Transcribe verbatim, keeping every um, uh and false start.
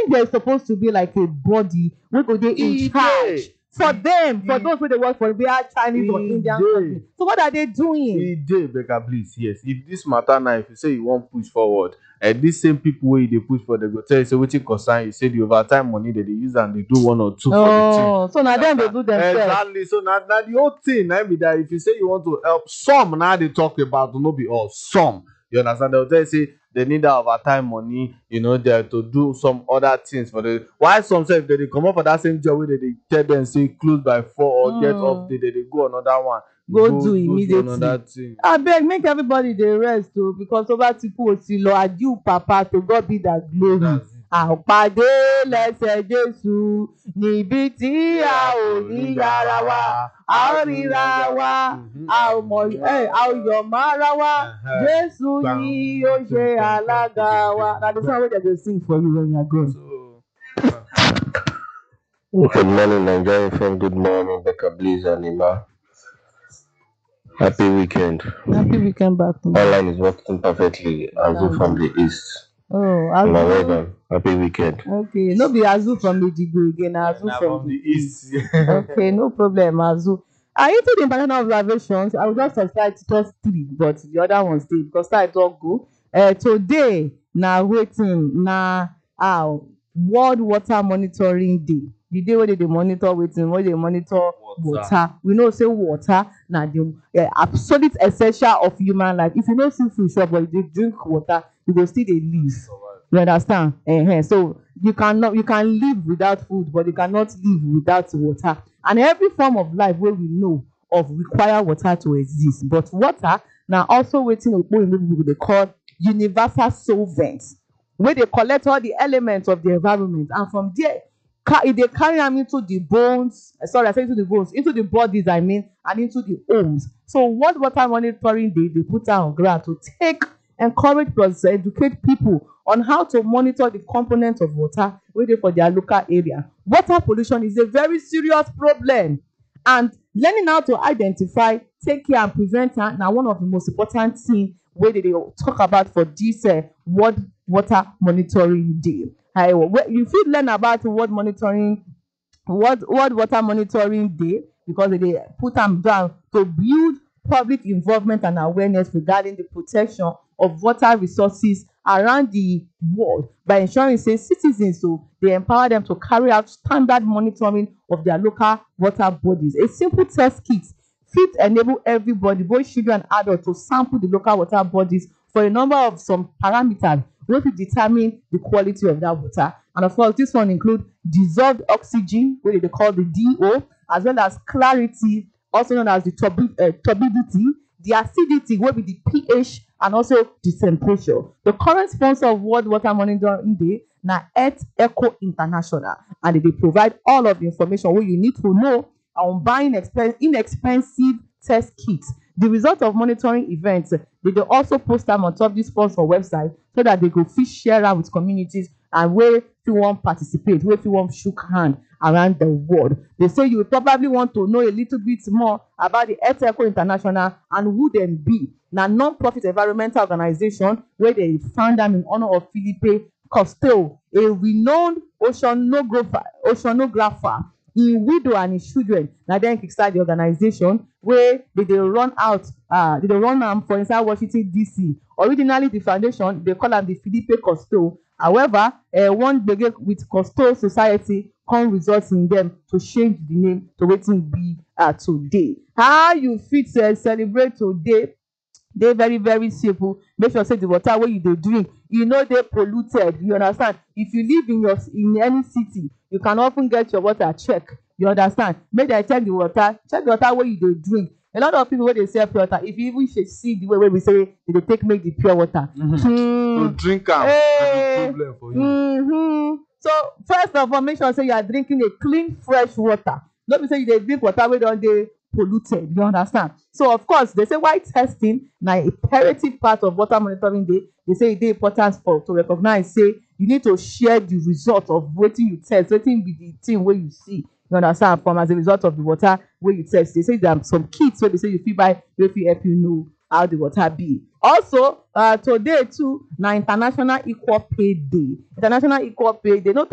think there's supposed to be like a body wey go dey in charge for them, for those wey dey work for their Chinese or Indian company. So what are they doing? E dey, Becca, please. Yes, if this matter now, if you say you wan push forward, and these same people wey you dey push for, they go tell you say wetin concern you, say the overtime money that they use and they do one or two for the team. Oh, so now them they do themselves. Exactly. So now, now the whole thing, now be that if you say you want to help some, now they talk about no be all, some. You understand? They'll tell you say they need that overtime money, you know, there to do some other things for the. Why some say if they, they come up for that same job where they, they tell them say close by four or mm. get off, they, they, they go another one. Go, go do immediately. I beg, make everybody dey rest too, because over people ò sí lọ adieu papa, to God be that glory. Àpàdé lẹ́sẹ̀ Jésù níbi tí a ò ní yára wa, a ó ríra wa, a ò mọ̀ ẹ́ a ò yọ̀ mọ́ ara wa, Jésù ni ó ṣe alága wa. Na the song wey dem go sing for you when you are gone. Good morning, Nigerian F M. Good morning, Becca, Blaze, and Ima. Happy weekend. Happy weekend back. Online is working perfectly. Azu from the east. Oh, Azu. Happy weekend. Okay, no be Azu from the Jigo again, Azu nah, from, from the east. Okay, no problem, Azu. Are you to the international observations? I will just subscribe to just three, but the other ones stay because I don't go. Uh, today, now waiting, now uh, World Water Monitoring Day. The day where they monitor waiting, where they monitor water. water. We know say water now the uh, absolute essential of human life. If you don't see food shop but you drink water, you go still dey live. You understand? Uh-huh. So you cannot you can live without food, but you cannot live without water. And every form of life where we know of require water to exist. But water now also waiting people they call universal solvents, where they collect all the elements of the environment, and from there if they carry them into the bones, sorry, I say into the bones, into the bodies, I mean, and into the homes. So what water monitoring day they put out on ground to take, encourage plus educate people on how to monitor the components of water waiting for their local area. Water pollution is a very serious problem, and learning how to identify, take care, and prevent it now one of the most important things where they talk about for this uh, World Water Monitoring Day. I, you should learn about World Monitoring, World, World Water Monitoring Day, because they put them down to build public involvement and awareness regarding the protection of water resources around the world by ensuring say citizens so they empower them to carry out standard monitoring of their local water bodies. A simple test kit fit enable everybody, both children and adults, to sample the local water bodies for a number of some parameters which will determine the quality of that water. And of course, this one includes dissolved oxygen, which they call the D O, as well as clarity, also known as the turbi uh, turbidity, the acidity, will be the pH, and also the temperature. The current sponsor of World Water Monitoring Day now Earth Echo International, and they provide all of the information what you need to know on buying exp inexpensive test kits. The result of monitoring events, they will also post them on top of this sponsor website so that they go fit share out with communities and where if you want participate, where if you want shook hand around the world. They say you will probably want to know a little bit more about the Earth Echo International and who them be. Now, non-profit environmental organization where they found them in honor of Philippe Cousteau, a renowned oceanographer, oceanographer in widow and his children. Now then kickstart the organization where they, they run out, uh, they, they run um, for inside Washington D C. Originally the foundation, they call them the Philippe Cousteau. However, uh, one begin with Cousteau Society can result in them to change the name to what it be uh, today. How you fit uh, celebrate today? They very very simple. Make sure say the water where you dey drink, you know they polluted. You understand? If you live in your in any city, you can often get your water checked. You understand? Make them check the water, check the water where you dey drink. A lot of people when they sell pure water, if you even should see the way where we say they take make the pure water, mm-hmm. mm. to drink am, hey, problem for you. Mm-hmm. So first of all, make sure say you are drinking a clean, fresh water. Not be say you dey drink water where don't they polluted. You understand? So of course they say why testing now a imperative part of water monitoring day. They say it is important for to recognize say you need to share the result of what you test, waiting be the thing where you see. You understand? From as a result of the water where you test. They say there are some kits where they say you feel by if you help you know how the water be. Also, uh, today too, now International Equal Pay Day. International Equal Pay Day. Not